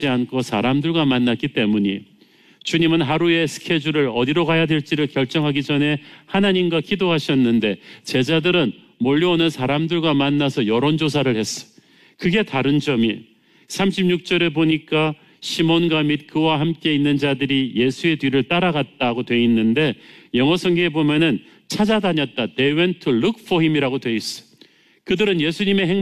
않고 사람들과 만났기 때문이에요. 주님은 하루의 스케줄을 어디로 가야 될지를 결정하기 전에 하나님과 기도하셨는데 제자들은 몰려오는 사람들과 만나서 여론조사를 했어요. 그게 다른 점이에요. 36절에 보니까 시몬과 및 그와 함께 있는 자들이 예수의 뒤를 따라갔다고 되어 있는데 영어 성경에 보면은 찾아다녔다. They went to look for him이라고 되어 있어요. 그들은 예수님의